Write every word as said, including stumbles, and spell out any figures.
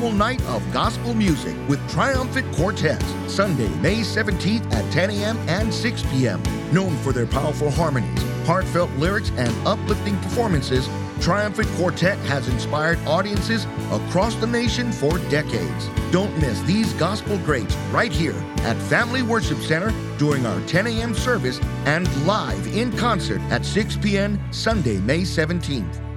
full night of gospel music with Triumphant Quartet, Sunday, May seventeenth at ten a.m. and six p.m. Known for their powerful harmonies, heartfelt lyrics, and uplifting performances, Triumphant Quartet has inspired audiences across the nation for decades. Don't miss these gospel greats right here at Family Worship Center during our ten a.m. service and live in concert at six p.m. Sunday, May seventeenth.